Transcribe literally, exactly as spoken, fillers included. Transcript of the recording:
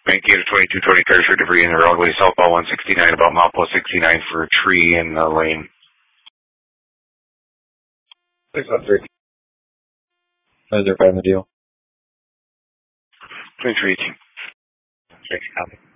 nineteen to twenty-two twenty cars for debris in the roadway, southbound one sixty-nine, about milepost sixty-nine for a tree in the lane. six one three. How's there by the deal? twenty-three eighteen. Thanks, copy.